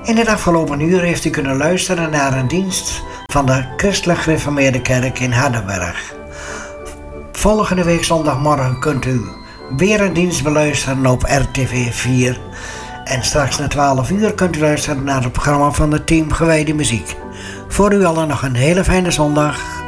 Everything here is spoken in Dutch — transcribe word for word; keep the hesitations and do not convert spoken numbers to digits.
In het afgelopen uur heeft u kunnen luisteren naar een dienst van de Christelijk Gereformeerde Kerk in Hardenberg. Volgende week zondagmorgen kunt u weer een dienst beluisteren op R T V vier. En straks na twaalf uur kunt u luisteren naar het programma van het team Gewijde Muziek. Voor u allen nog een hele fijne zondag.